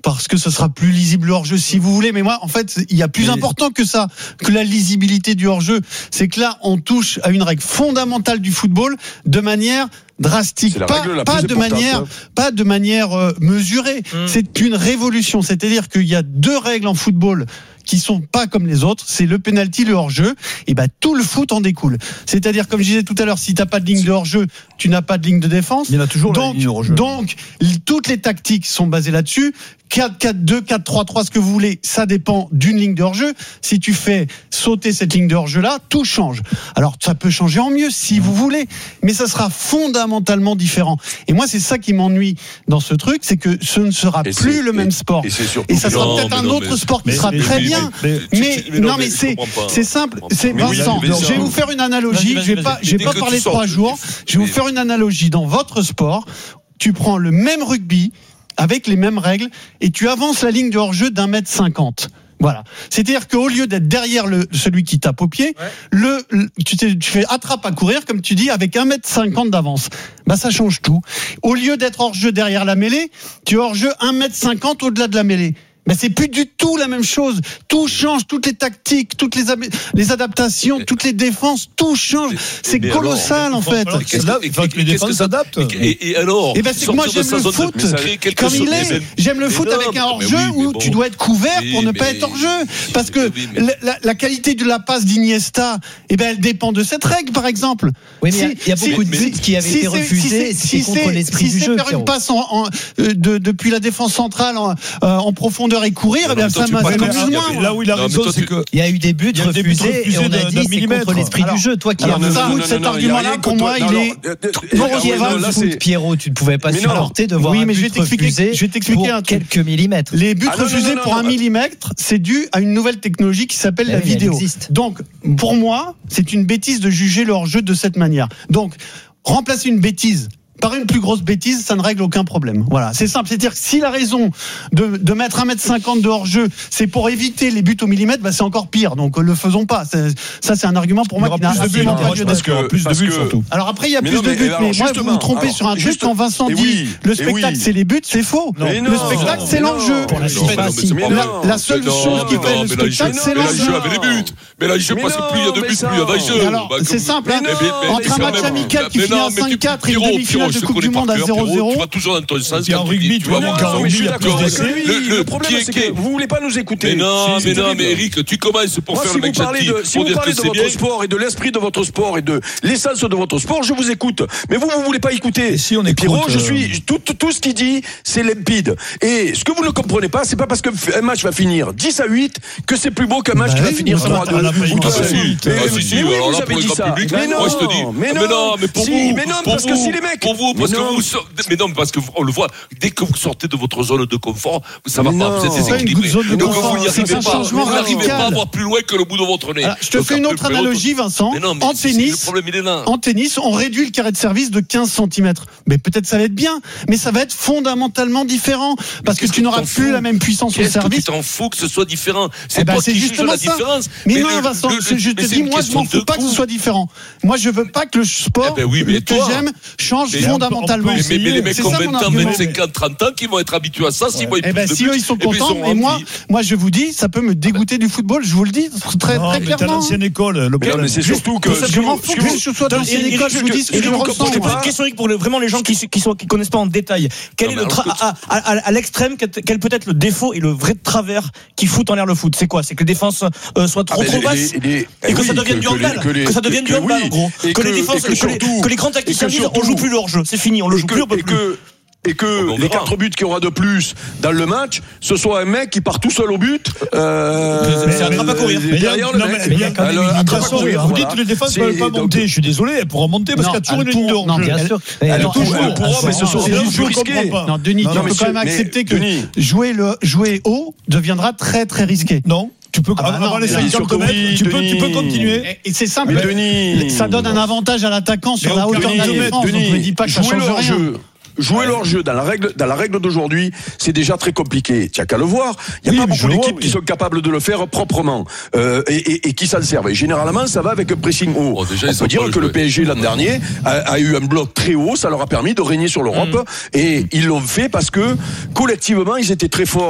parce que ce sera plus lisible le hors-jeu si vous voulez. Mais moi, en fait, il y a plus important que ça, que la lisibilité du hors-jeu. C'est que là, on touche à une règle fondamentale du football de manière drastique, pas de manière mesurée. C'est une révolution. C'est-à-dire qu'il y a 2 règles en football qui sont pas comme les autres, c'est le penalty, le hors-jeu, et tout le foot en découle. C'est-à-dire, comme je disais tout à l'heure, si t'as pas de ligne de hors-jeu, tu n'as pas de ligne de défense. Il y en a toujours la ligne de hors-jeu. Donc, toutes les tactiques sont basées là-dessus. 4-4-2, 4-3-3, ce que vous voulez, ça dépend d'une ligne de hors-jeu. Si tu fais sauter cette ligne de hors-jeu-là, tout change. Alors, ça peut changer en mieux, si vous voulez, mais ça sera fondamentalement différent. Et moi, c'est ça qui m'ennuie dans ce truc, c'est que ce ne sera plus le même sport. Et ça sera peut-être un autre sport qui sera très bien. Mais c'est simple. Vincent, je vais vous faire une analogie. Je vais pas parler de 3 jours. Je vais vous faire une analogie. Dans votre sport, tu prends le même rugby avec les mêmes règles et tu avances la ligne de hors-jeu d'1m50. Voilà. C'est-à-dire qu'au lieu d'être derrière celui qui tape au pied, tu fais attrape à courir, comme tu dis, avec 1m50 d'avance. Ça change tout. Au lieu d'être hors-jeu derrière la mêlée, tu es hors-jeu 1m50 au-delà de la mêlée. Mais c'est plus du tout la même chose. Tout change, toutes les tactiques, toutes les adaptations, toutes les défenses, tout change. C'est colossal, en fait. Les défenses s'adaptent. Et alors? C'est que moi, j'aime le foot comme il est. J'aime le foot avec un hors-jeu où tu dois être couvert pour ne pas être hors-jeu. Parce que la qualité de la passe d'Iniesta, elle dépend de cette règle, par exemple. Oui, mais il y a beaucoup de buts qui avaient été refusés. C'est contre l'esprit du jeu. Si c'est faire une passe depuis la défense centrale en profondeur et courir, ça m'a là où il a raison, c'est que il y a eu des buts refusés et on a dit c'est contre l'esprit du jeu. Toi qui aimes le foot, cet argument-là pour moi il est foot, Pierrot, tu ne pouvais pas supporter de voir un but refusé pour quelques millimètres. Les buts refusés pour 1 millimètre, c'est dû à une nouvelle technologie qui s'appelle la vidéo. Donc pour moi, c'est une bêtise de juger le hors-jeu de cette manière. Donc remplacer une bêtise par une plus grosse bêtise, ça ne règle aucun problème. Voilà, c'est simple. C'est-à-dire que si la raison de mettre 1m50 de hors-jeu, c'est pour éviter les buts au millimètre, c'est encore pire. Donc, le faisons pas. Ça, c'est un argument pour moi qui n'a absolument pas lieu d'être. Plus de buts, surtout. Alors après, il y a plus de buts. Mais moi, vous me trompez sur un truc. Quand Vincent dit le spectacle, c'est les buts, c'est faux. Le spectacle, c'est l'enjeu. La seule chose qui fait le spectacle, c'est l'enjeu. Mais là, je passe plus il y a 2 buts, plus il y a d'enjeu. Alors, c'est simple. Entre un match amical qui finit à 5-4 et une demi-finale de Coupe du Monde à 0-0. Tu vas toujours dans ton sens. En rugby, tu vois, le problème, c'est que vous voulez pas nous écouter. Mais Eric, tu commences pour faire le mec gentil. Si vous parlez de votre sport et de l'esprit de votre sport et de l'essence de votre sport, je vous écoute. Mais vous voulez pas écouter. Si on écoute, Pierrot, tout ce qu'il dit, c'est limpide. Et ce que vous ne comprenez pas, c'est pas parce qu'un match va finir 10-8 que c'est plus beau qu'un match qui va finir 3-2 ou 2-8. Si, alors là, pour le grand public, moi je te dis. Mais non, mais pour vous. Mais non, parce que si les mecs. Pour vous, parce que vous. Mais non, parce qu'on le voit, dès que vous sortez de votre zone de confort, ça va pas, vous êtes déséquilibré. Donc vous n'y arrivez pas. Vous n'arrivez pas à voir plus loin que le bout de votre nez. Je te fais une autre analogie, Vincent. En tennis, on réduit le carré de service de 15 cm. Mais peut-être ça va être bien, mais ça va être fondamentalement différent. Parce que tu n'auras plus la même puissance au service. Tu t'en fous que ce soit différent. C'est pas qui juge la différence. Mais non, Vincent, je te dis, moi, je m'en fous pas que ce soit différent. Moi, je veux pas que le sport que j'aime change fondamentalement. Mais les mecs qui ont 20 ans, 25 ans, 30 ans, qui vont être habitués à ça, si eux, ils sont contents, mais moi, je vous dis, ça peut me dégoûter du football, je vous le dis très clairement. T'as l'ancienne école, le problème. C'est surtout que. Je m'en fous que je sois dans l'ancienne école, je vous dis ce que je ressens. Je pose une question pour vraiment les gens qui connaissent pas en détail. Quel est à l'extrême, quel peut être le défaut et le vrai travers qui fout en l'air le foot? C'est quoi? C'est que les défenses soient trop basses et que ça devienne du handball. Que ça devienne du handball, en gros. Que les grands tacticiens disent on joue plus le hors-jeu, c'est fini, on le joue plus, on peut plus. Et que les 4 buts qu'il y aura de plus dans le match, ce soit un mec qui part tout seul au but. C'est attrape à courir. Derrière le mec. Vous dites que les défenses ne veulent pas monter. Je suis désolé, elles pourront monter parce qu'il y a toujours une ligne de hors-jeu. Bien sûr. Elle pourra, mais ce sont des jeux risqués. Non, Denis, tu peux quand même accepter que jouer haut deviendra très très risqué. Non. Tu peux avant les 50 mètres, tu peux continuer. Et c'est simple. Ça donne un avantage à l'attaquant sur la hauteur de la défense. Donc ne me dis pas que ça change rien. Jouer leur jeu dans la règle d'aujourd'hui, c'est déjà très compliqué. Tu n'as qu'à le voir. Il n'y a pas beaucoup d'équipes qui sont capables de le faire proprement et qui s'en servent. Et généralement, ça va avec un pressing haut. On peut dire que le PSG l'an dernier a eu un bloc très haut. Ça leur a permis de régner sur l'Europe et ils l'ont fait parce que collectivement, ils étaient très forts.